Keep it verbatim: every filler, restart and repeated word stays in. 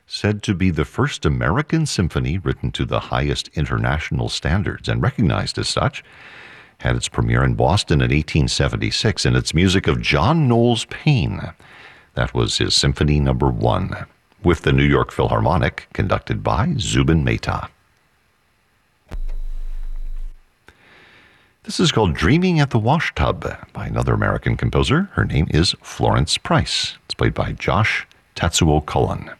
Said to be the first American symphony written to the highest international standards and recognized as such, had its premiere in Boston in eighteen seventy-six, and it's music of John Knowles Paine. That was his Symphony Number One, with the New York Philharmonic, conducted by Zubin Mehta. This is called Dreaming at the Washtub by another American composer. Her name is Florence Price. It's played by Josh Tatsuo Cullen.